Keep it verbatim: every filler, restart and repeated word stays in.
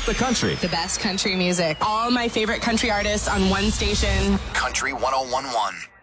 the country. The best country music. All my favorite country artists on one station. Country one oh one one.